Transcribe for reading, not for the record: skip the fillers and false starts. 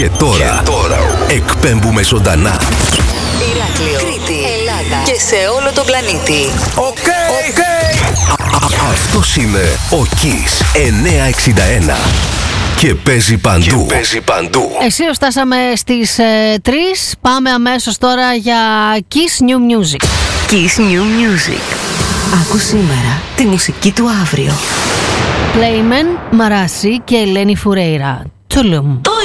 Και τώρα εκπέμπουμε ζωντανά. Ηράκλειο, Κρήτη, Ελλάδα και σε όλο τον πλανήτη. Οκ. Αυτός είναι ο Kiss 961 και παίζει παντού. Εσείς φτάσαμε στις 3. Πάμε αμέσως τώρα για Kiss New Music. Kiss New Music. Άκου σήμερα τη μουσική του αύριο. Playmen, Marassi και Ελένη Φουρέιρα. Τσολούμ.